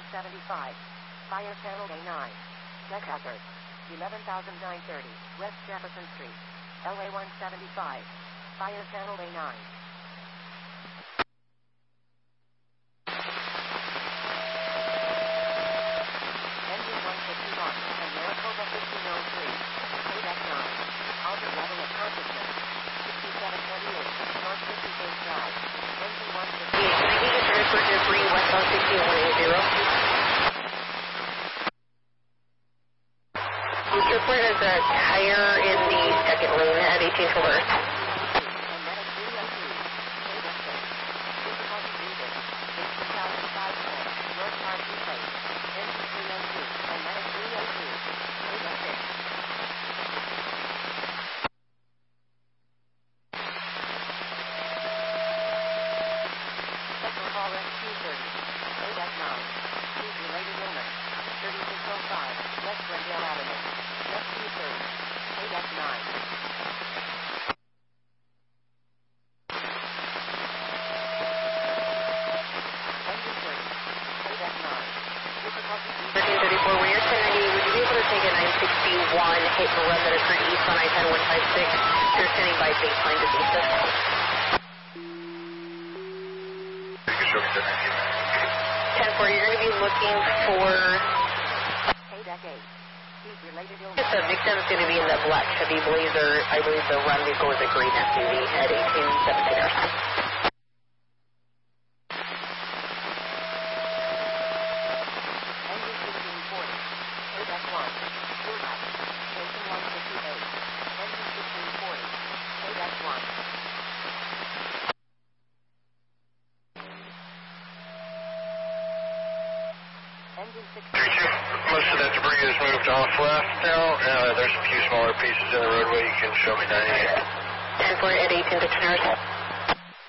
LA-175. Fire channel A9. Check hazard. 11,930 West Jefferson Street. LA-175. Fire channel A9. Engine 151 and Maricopa 1503. Payback 9. Altered level of consciousness. 6728 North 53rd Drive. Engine 151. Can I get you transferred to 3 westbound 16180? This report has a tire in the second lane at 18 Traverse. West Glendale Avenue. West 230. Payback 9. Engine 30. Payback 9. Difficulty 1334, when you're 1090, would you be able to take a 961 hit and run that occurred east on I-10-156? You're standing by baseline to Vista. You can show me 10-4, you're going to be looking for... Payback 8. Heat-related The illness. victim is going to be in the black Chevy Blazer. I believe the run vehicle is a green SUV at 1817. Most of that debris is moved off left now. There's a few smaller pieces in the roadway. You can show me 98. 10-4 at 18 Dictionary.